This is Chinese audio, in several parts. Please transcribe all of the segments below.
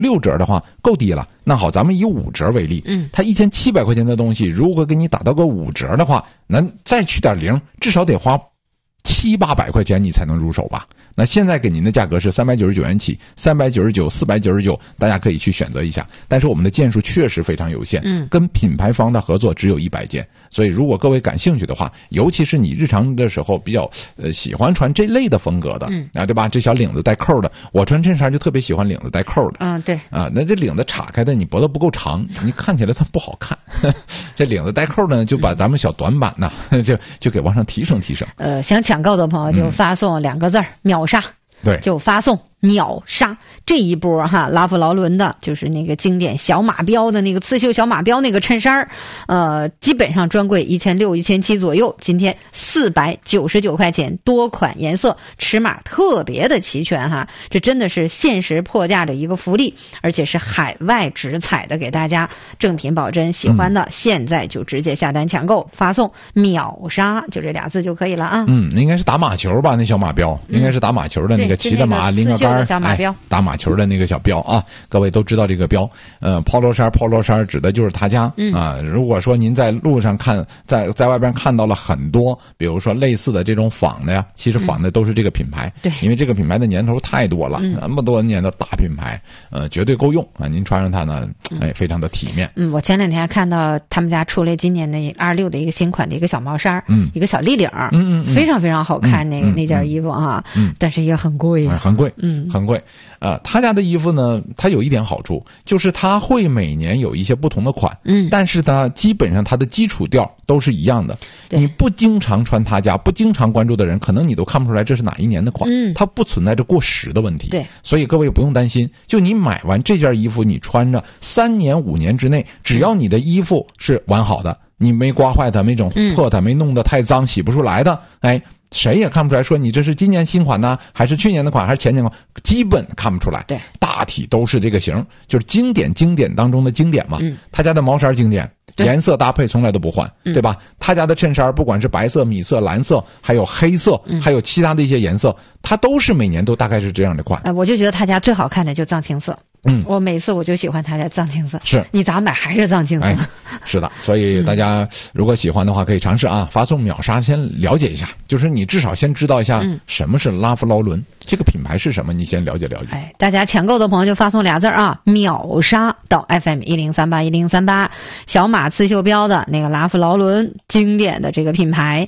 6折的话够低了。那好，咱们以5折为例，它1700块钱的东西，如果给你打到个5折的话，那再取点零，至少得花700-800块钱你才能入手吧。那现在给您的价格是399元起，399、499，大家可以去选择一下。但是我们的件数确实非常有限，跟品牌方的合作只有100件，所以如果各位感兴趣的话，尤其是你日常的时候比较喜欢穿这类的风格的，对吧？这小领子带扣的，我穿衬衫就特别喜欢领子带扣的， 对啊，那这领子岔开的，你脖子不够长，你看起来它不好看。这领子带扣呢，就把咱们小短板呢，就给往上提升。 想抢购的朋友就发送2个字秒杀， 对， 就发送秒杀。这一波哈，拉夫劳伦的就是那个经典小马标的那个刺绣小马标那个衬衫，基本上专柜1600、1700左右，今天499块钱，多款颜色，尺码特别的齐全哈，这真的是限时破价的一个福利，而且是海外直采的，给大家正品保真，喜欢的现在就直接下单抢购，发送秒杀，就这俩字就可以了啊。 应该是打马球吧，那小马标应该是打马球的那个骑着马拎个杆小马标， 打马球的那个小标啊，各位都知道这个标。polo 衫指的就是他家啊。如果说您在路上看，在外边看到了很多，比如说类似的这种仿的呀，其实仿的都是这个品牌， 对， 因为这个品牌的年头太多了，那么多年的大品牌，绝对够用啊。您穿上它呢，非常的体面。 我前两天还看到他们家出来今年的26的一个新款的一个小毛衫，一个小立领，非常非常好看，那件衣服啊，但是也很贵， 很贵，很贵。他家的衣服呢，它有一点好处，就是它会每年有一些不同的款，但是它基本上它的基础调都是一样的。你不经常穿他家，不经常关注的人，可能你都看不出来这是哪一年的款，它不存在着过时的问题。 对， 所以各位不用担心，就你买完这件衣服，你穿着3年5年之内，只要你的衣服是完好的，你没刮坏它，没整破它，没弄得太脏，洗不出来的，谁也看不出来说你这是今年新款呢，还是去年的款，还是前年的款，基本看不出来。 对， 大体都是这个型，就是经典当中的经典嘛。他家的毛衫经典，颜色搭配从来都不换，对吧？他家的衬衫不管是白色、米色、蓝色，还有黑色，还有其他的一些颜色，它都是每年都大概是这样的款。 我就觉得他家最好看的就藏青色。我每次我就喜欢他家藏青色， 是你咋买还是藏青色？ 是的，所以大家如果喜欢的话可以尝试啊，发送秒杀先了解一下，就是你至少先知道一下什么是拉夫劳伦，这个品牌是什么，你先了解了解。 大家抢购的朋友就发送俩字啊，秒杀到 FM 10381038，小马刺绣标的那个拉夫劳伦经典的这个品牌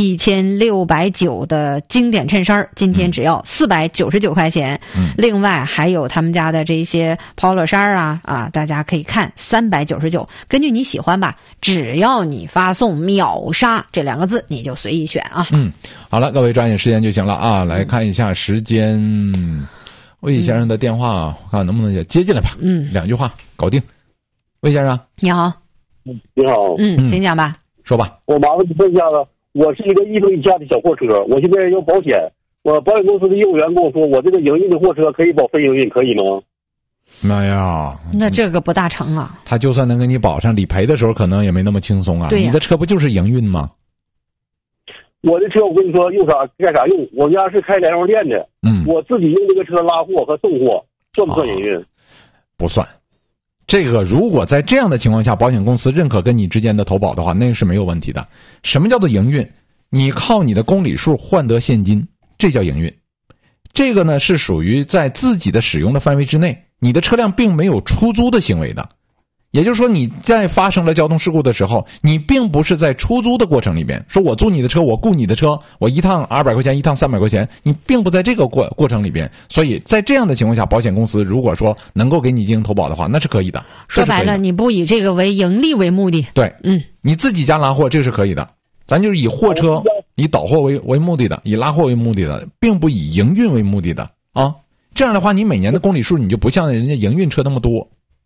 ，1690的经典衬衫，今天只要499块钱。另外还有他们家的这些polo 衫啊，大家可以看399，根据你喜欢吧，只要你发送秒杀这2个字，你就随意选啊。 好了，各位抓紧时间就行了啊。来看一下时间，魏先生的电话，看能不能接进来吧。2句话搞定。魏先生， 你好。 你好。 请讲吧。 说吧。 我麻烦你问一下子，我是一个1头以下的小货车，我现在要保险，我保险公司的业务员跟我说，我这个营运的货车可以保非营运，可以吗？ 妈呀， 那这个不大成啊。 他就算能给你保上，理赔的时候可能也没那么轻松啊。 对呀， 你的车不就是营运吗？ 我的车我跟你说用啥干啥用，我家是开粮油店的，我自己用这个车拉货和送货，算不算营运？ 不算。这个如果在这样的情况下，保险公司认可跟你之间的投保的话，那个是没有问题的。什么叫做营运？你靠你的公里数换得现金，这叫营运。这个呢是属于在自己的使用的范围之内，你的车辆并没有出租的行为的。也就是说，你在发生了交通事故的时候，你并不是在出租的过程里边，说我租你的车，我雇你的车，我一趟200块钱，一趟300块钱，你并不在这个过程里边。所以在这样的情况下，保险公司如果说能够给你进行投保的话，那是可以的。 说白了，你不以这个为盈利为目的。 对，你自己家拉货这是可以的，咱就是以货车以倒货为目的的，以拉货为目的的，并不以营运为目的的啊。这样的话，你每年的公里数你就不像人家营运车那么多。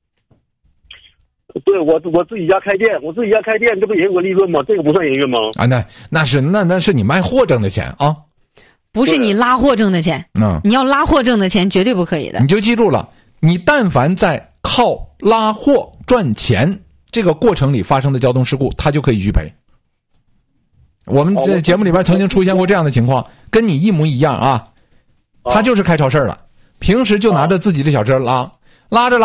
对，我自己家开店，这不也有个利润吗？这个不算营运吗？ 啊，那是你卖货挣的钱啊， 不是你拉货挣的钱。你要拉货挣的钱绝对不可以的。 你就记住了，你但凡在靠拉货赚钱这个过程里发生的交通事故，它就可以拒赔。我们这节目里边曾经出现过这样的情况，跟你一模一样啊。他就是开超市了，平时就拿着自己的小车拉着